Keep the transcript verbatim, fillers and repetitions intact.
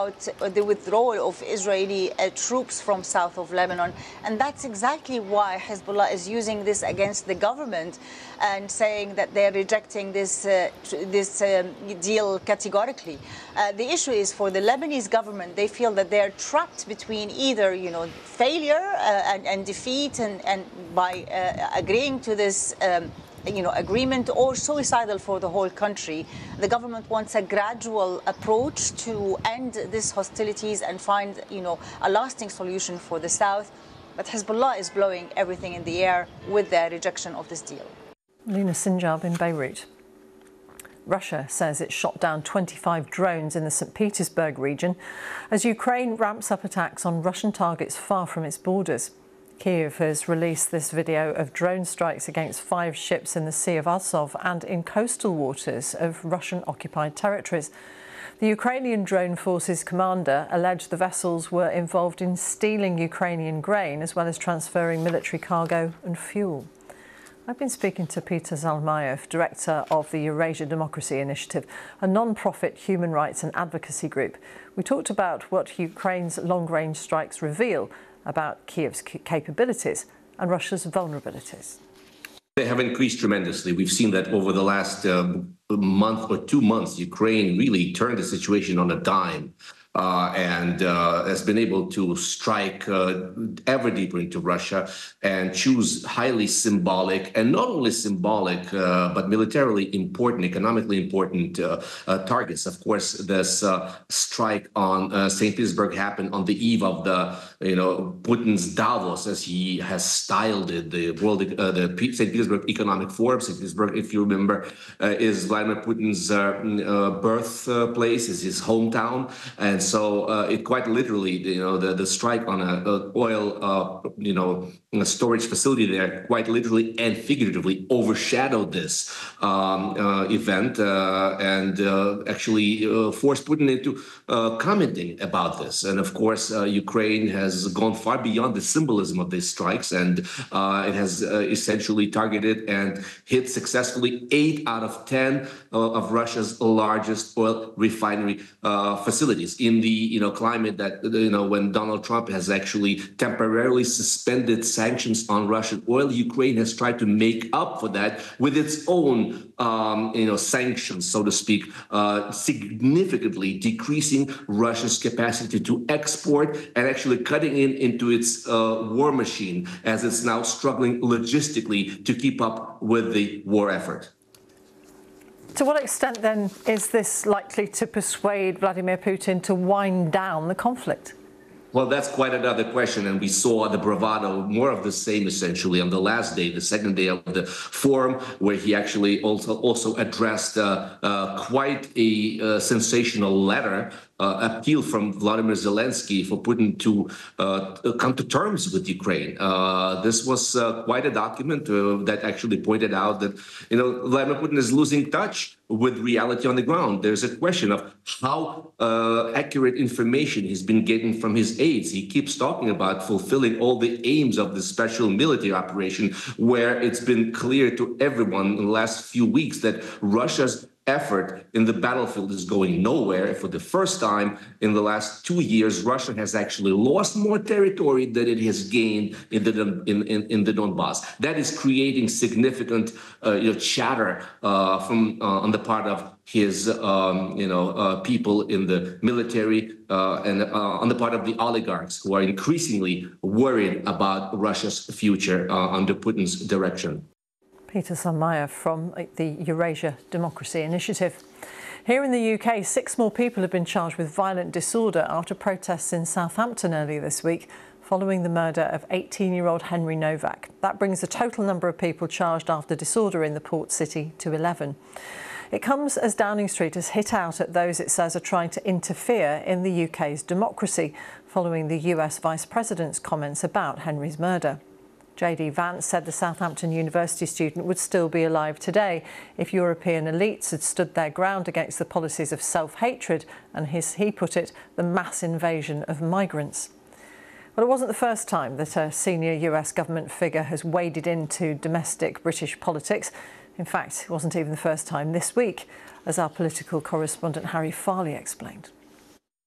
about the withdrawal of Israeli uh, troops from south of Lebanon. And that's exactly why Hezbollah is using this against the government and saying that they're rejecting this, uh, this um, deal categorically. Uh, the issue is for the Lebanese government, they feel that they're trapped between either, you know, failure uh, and, and defeat and, and by uh, agreeing to this um, you know, agreement, or suicidal for the whole country. The government wants a gradual approach to end these hostilities and find, you know, a lasting solution for the south. But Hezbollah is blowing everything in the air with their rejection of this deal. Lina Sinjab in Beirut. Russia says it shot down twenty-five drones in the Saint Petersburg region as Ukraine ramps up attacks on Russian targets far from its borders. Kyiv has released this video of drone strikes against five ships in the Sea of Azov and in coastal waters of Russian-occupied territories. The Ukrainian drone forces commander alleged the vessels were involved in stealing Ukrainian grain as well as transferring military cargo and fuel. I've been speaking to Peter Zalmayev, director of the Eurasia Democracy Initiative, a non-profit human rights and advocacy group. We talked about what Ukraine's long-range strikes reveal about Kyiv's capabilities and Russia's vulnerabilities. They have increased tremendously. We've seen that over the last uh, month or two months, Ukraine really turned the situation on a dime. Uh, and uh, has been able to strike uh, ever deeper into Russia and choose highly symbolic, and not only symbolic, uh, but militarily important, economically important uh, uh, targets. Of course, this uh, strike on uh, Saint Petersburg happened on the eve of the, you know, Putin's Davos, as he has styled it, the World, uh, the Saint Petersburg Economic Forum. Saint Petersburg, if you remember, uh, is Vladimir Putin's uh, uh, birthplace, is his hometown, and so uh, it quite literally, you know, the, the strike on a, a oil, uh, you know, a storage facility there quite literally and figuratively overshadowed this um, uh, event uh, and uh, actually uh, forced Putin into uh, commenting about this. And of course, uh, Ukraine has gone far beyond the symbolism of these strikes, and uh, it has uh, essentially targeted and hit successfully eight out of ten uh, of Russia's largest oil refinery uh, facilities in the, you know, climate that, you know, when Donald Trump has actually temporarily suspended sanctions on Russian oil, Ukraine has tried to make up for that with its own, um, you know, sanctions, so to speak, uh, significantly decreasing Russia's capacity to export and actually cutting in into its uh, war machine as it's now struggling logistically to keep up with the war effort. To what extent, then, is this likely to persuade Vladimir Putin to wind down the conflict? Well, that's quite another question, and we saw the bravado, more of the same, essentially, on the last day, the second day of the forum, where he actually also also addressed uh, uh, quite a uh, sensational letter, uh, appeal from Vladimir Zelensky for Putin to uh, come to terms with Ukraine. Uh, this was uh, quite a document uh, that actually pointed out that, you know, Vladimir Putin is losing touch with reality on the ground. There's a question of how uh, accurate information he's been getting from his aides. He keeps talking about fulfilling all the aims of the special military operation, where it's been clear to everyone in the last few weeks that Russia's effort in the battlefield is going nowhere. For the first time in the last two years, Russia has actually lost more territory than it has gained in the in, in, in the Donbass. That is creating significant uh, you know, chatter uh, from uh, on the part of his um, you know uh, people in the military uh, and uh, on the part of the oligarchs, who are increasingly worried about Russia's future uh, under Putin's direction. Peter Zalmayev from the Eurasia Democracy Initiative. Here in the U K, six more people have been charged with violent disorder after protests in Southampton earlier this week following the murder of eighteen-year-old Henry Novak. That brings the total number of people charged after disorder in the port city to eleven. It comes as Downing Street has hit out at those it says are trying to interfere in the U K's democracy following the U S Vice President's comments about Henry's murder. J D Vance said the Southampton University student would still be alive today if European elites had stood their ground against the policies of self-hatred and, his, he put it, the mass invasion of migrants. Well, it wasn't the first time that a senior U S government figure has waded into domestic British politics. In fact, it wasn't even the first time this week, as our political correspondent Harry Farley explained.